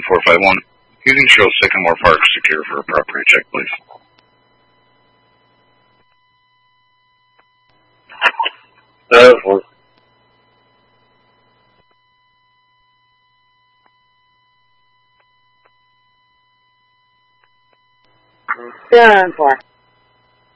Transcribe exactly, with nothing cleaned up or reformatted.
four five one. You can show Sycamore Park secure for a property check, please. Uh, well, Zero and four.